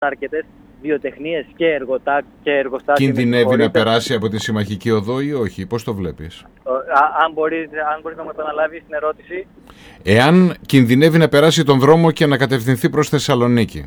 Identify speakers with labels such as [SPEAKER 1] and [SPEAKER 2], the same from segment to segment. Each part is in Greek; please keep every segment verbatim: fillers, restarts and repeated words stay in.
[SPEAKER 1] αρκετές βιοτεχνίες και, εργοτά, και εργοστάσια.
[SPEAKER 2] Κινδυνεύει να περάσει από τη συμμαχική οδό ή όχι? Πώς το βλέπεις?
[SPEAKER 1] Α, αν μπορείς, αν μπορείς να μου επαναλάβεις την ερώτηση.
[SPEAKER 2] Εάν κινδυνεύει να περάσει τον δρόμο και να κατευθυνθεί προς Θεσσαλονίκη.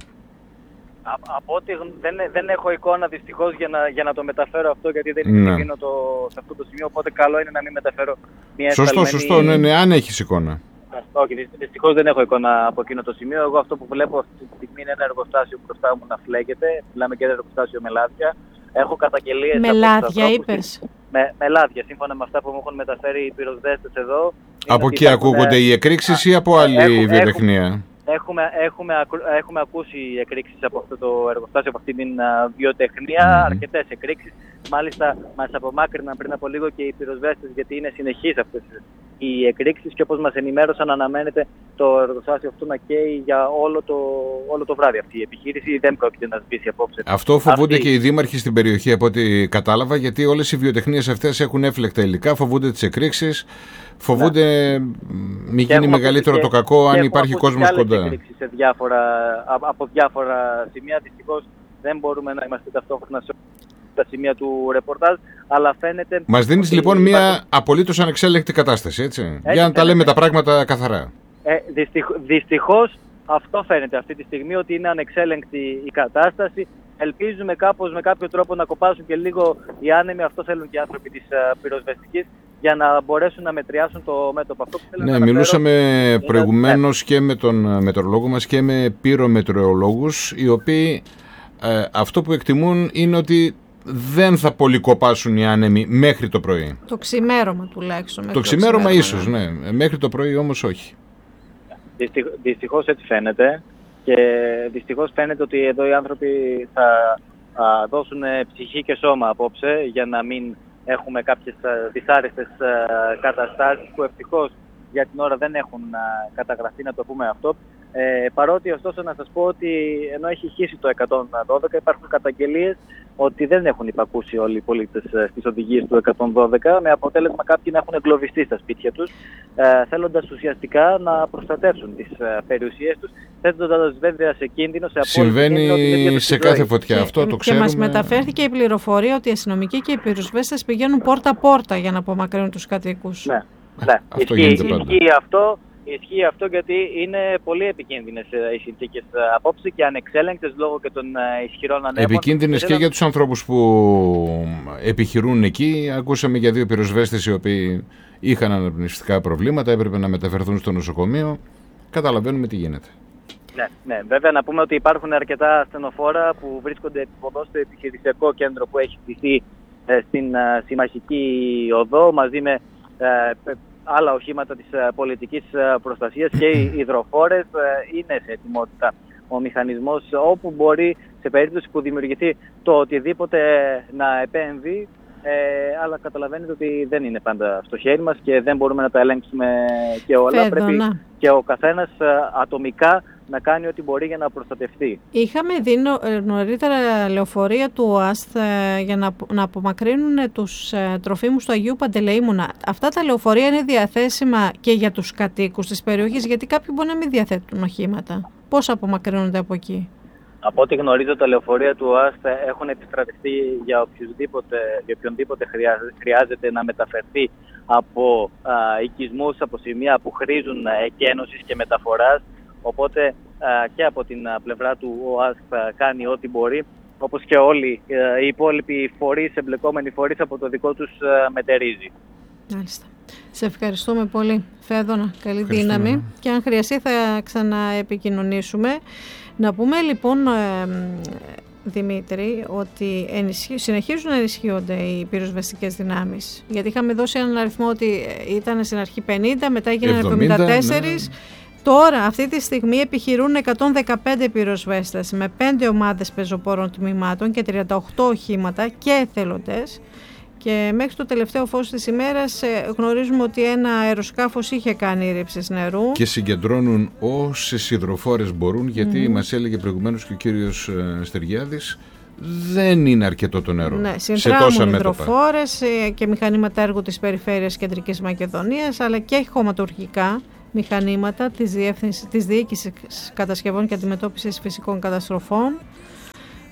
[SPEAKER 1] Α, από ότι δεν, δεν έχω εικόνα δυστυχώς για να, για να το μεταφέρω αυτό, γιατί δεν είναι ναι. το, σε αυτό το σημείο, οπότε καλό είναι να μην μεταφέρω μια
[SPEAKER 2] σωστό,
[SPEAKER 1] εσφαλμένη...
[SPEAKER 2] σωστό, ναι, ναι, αν έχεις εικόνα.
[SPEAKER 1] Όχι, δυστυχώς δεν έχω εικόνα από εκείνο το σημείο. Εγώ αυτό που βλέπω αυτή τη στιγμή είναι ένα εργοστάσιο μπροστά μου να φλέγεται. Μιλάμε και ένα εργοστάσιο με λάδια. Έχω καταγγελίες.
[SPEAKER 3] Με λάδια, είπες?
[SPEAKER 1] Με, με λάδια, σύμφωνα με αυτά που μου έχουν μεταφέρει οι πυροσβέστες εδώ.
[SPEAKER 2] Από εκεί ακούγονται οι εκρήξεις ή από άλλη έχουμε, βιοτεχνία?
[SPEAKER 1] Έχουμε, έχουμε, έχουμε ακούσει εκρήξεις από αυτό το εργοστάσιο, από αυτή την uh, βιοτεχνία, mm. αρκετές εκρήξεις. Μάλιστα μας απομάκρυναν πριν από λίγο και οι πυροσβέστες, γιατί είναι συνεχείς αυτές οι εκρήξεις και όπως μας ενημέρωσαν, αναμένεται το εργοστάσιο αυτό να καίει για όλο το, όλο το βράδυ. Αυτή η επιχείρηση δεν πρόκειται να σβήσει απόψε.
[SPEAKER 2] Αυτό φοβούνται
[SPEAKER 1] αυτή...
[SPEAKER 2] και οι δήμαρχοι στην περιοχή, από ό,τι κατάλαβα, γιατί όλες οι βιοτεχνίες αυτές έχουν έφλεκτα υλικά, φοβούνται τις εκρήξεις, φοβούνται ναι. μην γίνει μεγαλύτερο και, το κακό αν υπάρχει κόσμος κοντά.
[SPEAKER 1] Εκρήξεις σε διάφορα, από διάφορα σημεία. Δυστυχώς δεν μπορούμε να είμαστε ταυτόχρονα σε τα σημεία του ρεπορτάζ, αλλά φαίνεται...
[SPEAKER 2] Μας δίνεις λοιπόν μια υπάρχουν... απολύτως ανεξέλεγκτη κατάσταση, έτσι, έτσι για να φαίνεται. Τα λέμε τα πράγματα καθαρά.
[SPEAKER 1] Ε, δυστυχ... Δυστυχώς αυτό φαίνεται αυτή τη στιγμή, ότι είναι ανεξέλεγκτη η κατάσταση. Ελπίζουμε κάπως με κάποιο τρόπο να κοπάσουν και λίγο οι άνεμοι, αυτό θέλουν και οι άνθρωποι της uh, πυροσβεστικής, για να μπορέσουν να μετριάσουν το μέτωπο. Αυτό που θέλω
[SPEAKER 2] ναι,
[SPEAKER 1] να
[SPEAKER 2] μιλούσαμε
[SPEAKER 1] είναι...
[SPEAKER 2] προηγουμένως και με τον μετεωρολόγο μας και με πυρομετεωρολόγους, οι οποίοι ε, αυτό που εκτιμούν είναι ότι δεν θα πολυκοπάσουν οι άνεμοι μέχρι το πρωί.
[SPEAKER 3] Το ξημέρωμα τουλάχιστον.
[SPEAKER 2] Το ξημέρωμα ίσως, ναι. Μέχρι το πρωί όμως όχι.
[SPEAKER 1] Δυστυχ, δυστυχώς έτσι φαίνεται και δυστυχώς φαίνεται ότι εδώ οι άνθρωποι θα α, δώσουν ψυχή και σώμα απόψε για να μην έχουμε κάποιες δυσάρεστες καταστάσεις που ευτυχώς για την ώρα δεν έχουν α, καταγραφεί, να το πούμε αυτό. Ε, παρότι ωστόσο να σας πω ότι ενώ έχει χύσει το εκατόν δώδεκα, υπάρχουν καταγγελίες ότι δεν έχουν υπακούσει όλοι οι πολίτες στις οδηγίες του εκατόν δώδεκα, με αποτέλεσμα κάποιοι να έχουν εγκλωβιστεί στα σπίτια τους, ε, θέλοντας ουσιαστικά να προστατεύσουν τις ε, περιουσίες τους, θέτοντας βέβαια σε κίνδυνο, σε απόλυτο κίνδυνο.
[SPEAKER 2] Συμβαίνει σε κάθε φωτιά, αυτό
[SPEAKER 3] και,
[SPEAKER 2] το ξέρουμε.
[SPEAKER 3] Και μας μεταφέρθηκε η πληροφορία ότι οι αστυνομικοί και οι πυροσβέστες πηγαίνουν πόρτα-πόρτα για να απομακρύνουν τους κατοίκους.
[SPEAKER 1] Ναι, ναι.
[SPEAKER 2] Αυτό
[SPEAKER 1] ισχύει,
[SPEAKER 2] γίνεται πάντα.
[SPEAKER 1] Ισχύει αυτό. Ισχύει αυτό γιατί είναι πολύ επικίνδυνες οι συνθήκες απόψε και ανεξέλεγκτες λόγω και των ισχυρών ανέμων.
[SPEAKER 2] Επικίνδυνες και, και για τους ανθρώπους που επιχειρούν εκεί. Ακούσαμε για δύο πυροσβέστες οι οποίοι είχαν αναπνευστικά προβλήματα, έπρεπε να μεταφερθούν στο νοσοκομείο. Καταλαβαίνουμε τι γίνεται.
[SPEAKER 1] Ναι, ναι, βέβαια να πούμε ότι υπάρχουν αρκετά ασθενοφόρα που βρίσκονται επίποδο στο επιχειρησιακό κέντρο που έχει στηθεί στην συμμαχική οδό, μαζί με άλλα οχήματα της πολιτικής προστασίας και οι υδροφόρες. Είναι σε ετοιμότητα ο μηχανισμός όπου μπορεί, σε περίπτωση που δημιουργηθεί το οτιδήποτε, να επέμβει, ε, αλλά καταλαβαίνετε ότι δεν είναι πάντα στο χέρι μας και δεν μπορούμε να τα ελέγξουμε και όλα.
[SPEAKER 3] Φέδωνα. Πρέπει
[SPEAKER 1] και ο καθένας ατομικά να κάνει ό,τι μπορεί για να προστατευτεί.
[SPEAKER 3] Είχαμε δει νωρίτερα λεωφορεία του ΟΑΣΤ για να, να απομακρύνουν τους ε, τροφίμους του Αγίου Παντελεήμωνα. Αυτά τα λεωφορεία είναι διαθέσιμα και για τους κατοίκους της περιοχής, γιατί κάποιοι μπορεί να μην διαθέτουν οχήματα. Πώς απομακρύνονται από εκεί?
[SPEAKER 1] Από ό,τι γνωρίζω, τα λεωφορεία του ΟΑΣΤ έχουν επιστρατευτεί για, οποιοδήποτε, για οποιονδήποτε χρειάζεται να μεταφερθεί από α, οικισμούς, από σημεία που χρήζουν εκένωσης και μεταφοράς. Οπότε α, και από την α, πλευρά του ΟΑΣΤ κάνει ό,τι μπορεί, όπως και όλοι α, οι υπόλοιποι φορείς, εμπλεκόμενοι φορείς από το δικό τους α, μετερίζει.
[SPEAKER 3] Μάλιστα. Σε ευχαριστούμε πολύ, Φέδωνα. Καλή δύναμη. Και αν χρειαστεί θα ξαναεπικοινωνήσουμε. Να πούμε λοιπόν, ε, Δημήτρη, ότι ενισχύ, συνεχίζουν να ενισχύονται οι πυροσβεστικές δυνάμεις. Γιατί είχαμε δώσει έναν αριθμό ότι ήταν στην αρχή πενήντα, μετά έγιναν εβδομήντα τέσσερα. Ναι. Τώρα, αυτή τη στιγμή επιχειρούν εκατόν δεκαπέντε πυροσβέστες με πέντε ομάδες πεζοπόρων τμήματων και τριάντα οκτώ οχήματα και εθελοντές. Και μέχρι το τελευταίο φως της ημέρας γνωρίζουμε ότι ένα αεροσκάφος είχε κάνει ρήψεις νερού. Και συγκεντρώνουν όσες υδροφόρες μπορούν, γιατί mm. μας έλεγε προηγουμένως και ο κύριος Στεργιάδης, δεν είναι αρκετό το νερό. Ναι, σε τόσα υδροφόρες και μηχανήματα έργου της Περιφέρειας Κεντρικής Μακεδονίας, αλλά και χωματουργικά μηχανήματα της, της Διοίκησης Κατασκευών και Αντιμετώπισης Φυσικών Καταστροφών.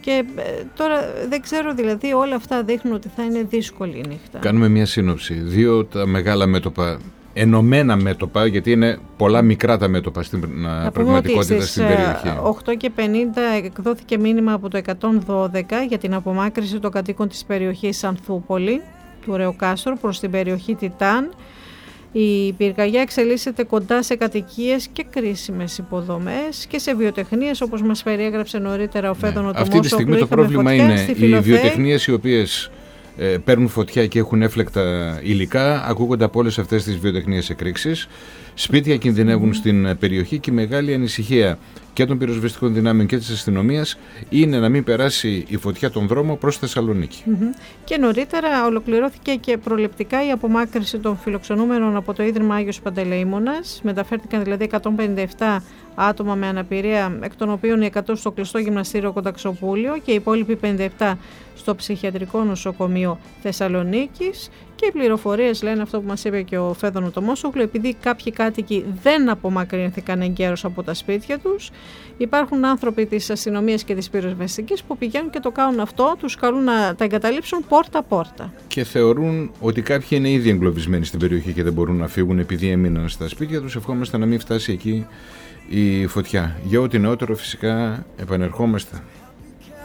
[SPEAKER 3] Και ε, τώρα δεν ξέρω, δηλαδή όλα αυτά δείχνουν ότι θα είναι δύσκολη η νύχτα.
[SPEAKER 2] Κάνουμε μια σύνοψη. Δύο τα μεγάλα μέτωπα, ενωμένα μέτωπα, γιατί είναι πολλά μικρά τα μέτωπα στην πραγματικότητα στην περιοχή.
[SPEAKER 3] οκτώ και πενήντα εκδόθηκε μήνυμα από το εκατόν δώδεκα για την απομάκρυνση των κατοίκων της περιοχής Ανθούπολη, του Ρεοκάστρου, προς την περιοχή Τιτάν. Η πυρκαγιά εξελίσσεται κοντά σε κατοικίες και κρίσιμες υποδομές και σε βιοτεχνίες, όπως μας περιέγραψε νωρίτερα ο Φέδωνο ναι. Τομόσογλου.
[SPEAKER 2] Αυτή τη στιγμή το πρόβλημα είναι οι βιοτεχνίες οι οποίες ε, παίρνουν φωτιά και έχουν έφλεκτα υλικά, ακούγονται από όλες αυτές τις βιοτεχνίες εκρήξεις. Σπίτια κινδυνεύουν mm. στην περιοχή και η μεγάλη ανησυχία και των πυροσβεστικών δυνάμεων και της αστυνομίας είναι να μην περάσει η φωτιά τον δρόμο προς Θεσσαλονίκη. Mm-hmm.
[SPEAKER 3] Και νωρίτερα ολοκληρώθηκε και προληπτικά η απομάκρυνση των φιλοξενούμενων από το Ίδρυμα Άγιος Παντελεήμονας. Μεταφέρθηκαν δηλαδή εκατόν πενήντα επτά άτομα με αναπηρία, εκ των οποίων οι εκατό στο κλειστό γυμναστήριο Κονταξοπούλιο και οι υπόλοιποι πενήντα επτά στο ψυχιατρικό νοσοκομείο Θεσσαλονίκης. Και οι πληροφορίες λένε αυτό που μας είπε και ο Φέδωνο Τομόσογλου, επειδή κάποιοι κάτοικοι δεν απομακρύνθηκαν εγκαίρως από τα σπίτια τους, υπάρχουν άνθρωποι της αστυνομίας και της πυροσβεστικής που πηγαίνουν και το κάνουν αυτό, τους καλούν να τα εγκαταλείψουν πόρτα-πόρτα.
[SPEAKER 2] Και θεωρούν ότι κάποιοι είναι ήδη εγκλωβισμένοι στην περιοχή και δεν μπορούν να φύγουν επειδή έμειναν στα σπίτια τους. Ευχόμαστε να μην φτάσει εκεί η φωτιά. Για ό,τι νεότερο φυσικά επανερχόμαστε.